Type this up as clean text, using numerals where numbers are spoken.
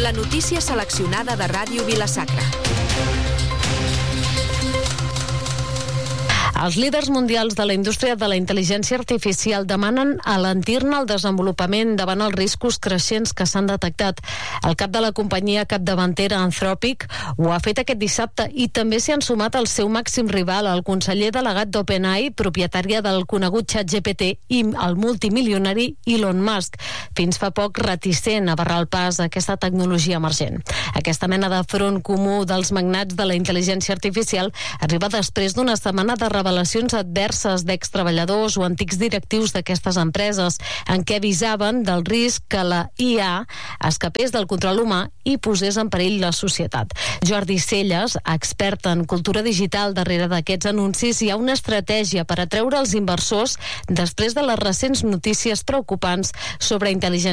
La notícia seleccionada de Ràdio Vila-sacra. Els líders mundials de la indústria de la intel·ligència artificial demanen alentir-ne el desenvolupament davant els riscos creixents que s'han detectat. El cap de la companyia capdavantera Anthropic ho ha fet aquest dissabte i també s'hi han sumat el seu màxim rival, el conseller delegat d'OpenAI, propietària del conegut ChatGPT, i el multimilionari Elon Musk, fins fa poc reticent a barrar el pas a aquesta tecnologia emergent. Aquesta mena de front comú dels magnats de la intel·ligència artificial arriba després d'una setmana de revelacions adverses d'extreballadors o antics directius d'aquestes empreses en què avisaven del risc que la IA escapés del control humà i posés en perill la societat. Jordi Celles, expert en cultura digital darrere d'aquests anuncis, hi ha una estratègia per atreure els inversors després de les recents notícies preocupants sobre intel·ligència